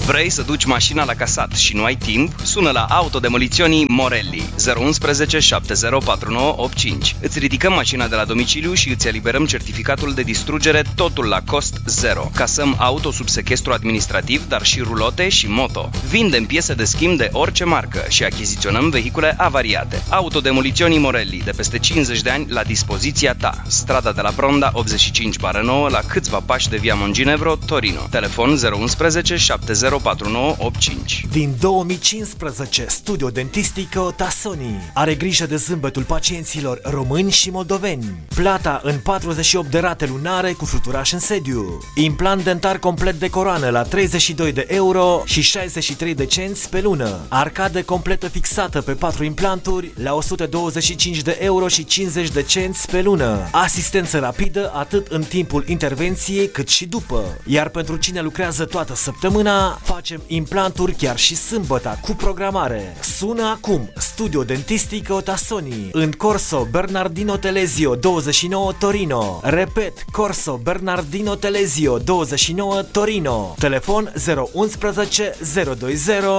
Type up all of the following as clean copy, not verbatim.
Vrei să duci mașina la casat și nu ai timp? Sună la Autodemolițiunii Morelli 011 704985. Îți ridicăm mașina de la domiciliu și îți eliberăm certificatul de distrugere, totul la cost zero. Casăm auto sub sechestru administrativ, dar și rulote și moto. Vindem piese de schimb de orice marcă și achiziționăm vehicule avariate. Autodemolițiunii Morelli, de peste 50 de ani, la dispoziția ta. Strada de la Bronda 85/9, la câțiva pași de Via Monginevro, Torino. Telefon 011 704985. Din 2015, Studio Dentistico Tassoni are grijă de zâmbetul pacienților români și moldoveni. Plata în 48 de rate lunare cu fluturaș în sediu. Implant dentar complet de coroană la 32 de euro și 63 de cenți pe lună. Arcadă completă fixată pe 4 implanturi la 125 de euro și 50 de cenți pe lună. Asistență rapidă atât în timpul intervenției cât și după. Iar pentru cine lucrează toată săptămâna, facem implanturi chiar și sâmbătă cu programare. Sună acum Studio Dentistico Tassoni în Corso Bernardino Telesio 29 Torino. Repet, Corso Bernardino Telesio 29 Torino. Telefon 011 020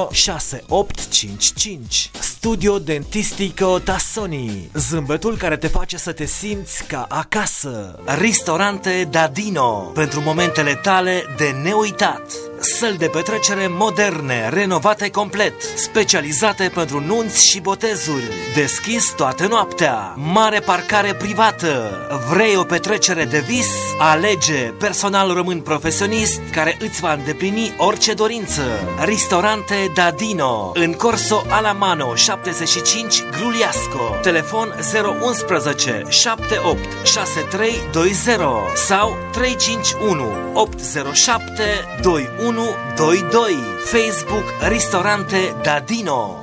6855. Studio Dentistico Tassoni. Zâmbetul care te face să te simți ca acasă. Ristorante Dadino, pentru momentele tale de neuitat. Săli de petrecere moderne, renovate complet, specializate pentru nunți și botezuri. Deschis toată noaptea. Mare parcare privată. Vrei o petrecere de vis? Alege personal român profesionist care îți va îndeplini orice dorință. Ristorante Dadino în Corso Alamano 75 Gruliasco. Telefon 011 78 6320 sau 351 807 2122. Facebook Ristorante Dadino.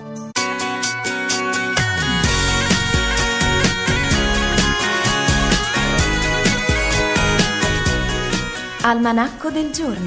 Almanacco del giorno.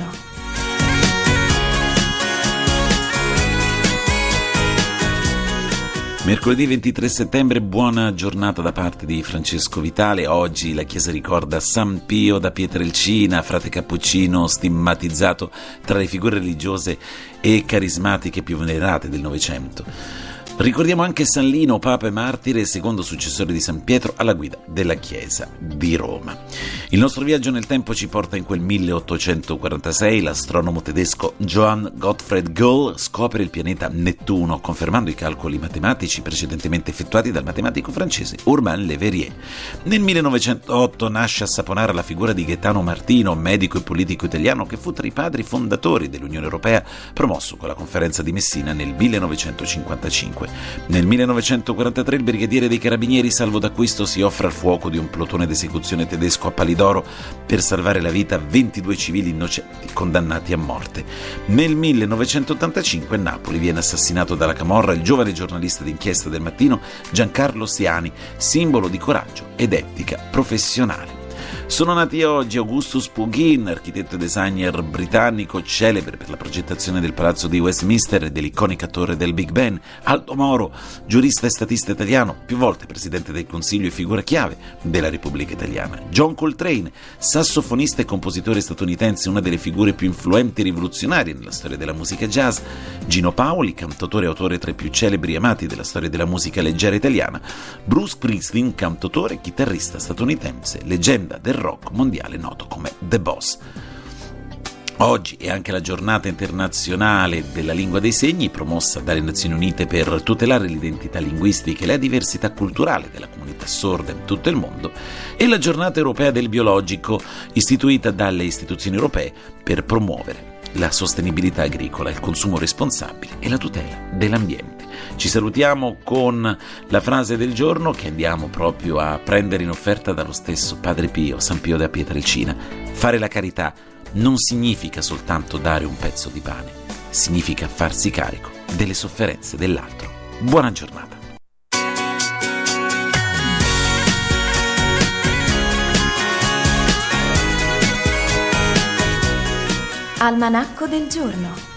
Mercoledì 23 settembre, buona giornata da parte di Francesco Vitale. Oggi la Chiesa ricorda San Pio da Pietrelcina, frate cappuccino stigmatizzato tra le figure religiose e carismatiche più venerate del Novecento. Ricordiamo anche San Lino, papa e martire, secondo successore di San Pietro alla guida della Chiesa di Roma. Il nostro viaggio nel tempo ci porta in quel 1846. L'astronomo tedesco Johann Gottfried Galle scopre il pianeta Nettuno, confermando i calcoli matematici precedentemente effettuati dal matematico francese Urbain Le Verrier. Nel 1908 nasce a Saponara la figura di Gaetano Martino, medico e politico italiano che fu tra i padri fondatori dell'Unione Europea, promosso con la conferenza di Messina nel 1955. Nel 1943 il brigadiere dei carabinieri salvo d'acquisto si offre al fuoco di un plotone d'esecuzione tedesco a Palidoro per salvare la vita a 22 civili innocenti condannati a morte. Nel 1985 a Napoli viene assassinato dalla camorra il giovane giornalista d'inchiesta del Mattino Giancarlo Siani, simbolo di coraggio ed etica professionale. Sono nati oggi Augustus Pugin, architetto e designer britannico celebre per la progettazione del Palazzo di Westminster e dell'iconica torre del Big Ben; Aldo Moro, giurista e statista italiano, più volte presidente del Consiglio e figura chiave della Repubblica Italiana; John Coltrane, sassofonista e compositore statunitense, una delle figure più influenti e rivoluzionarie nella storia della musica jazz; Gino Paoli, cantautore e autore tra i più celebri e amati della storia della musica leggera italiana; Bruce Springsteen, cantautore e chitarrista statunitense, leggenda del rock mondiale noto come The Boss. Oggi è anche la giornata internazionale della lingua dei segni, promossa dalle Nazioni Unite per tutelare l'identità linguistica e la diversità culturale della comunità sorda in tutto il mondo, e la giornata europea del biologico, istituita dalle istituzioni europee per promuovere la sostenibilità agricola, il consumo responsabile e la tutela dell'ambiente. Ci salutiamo con la frase del giorno che andiamo proprio a prendere in offerta dallo stesso Padre Pio, San Pio da Pietrelcina. Fare la carità non significa soltanto dare un pezzo di pane, significa farsi carico delle sofferenze dell'altro. Buona giornata. Almanacco del giorno.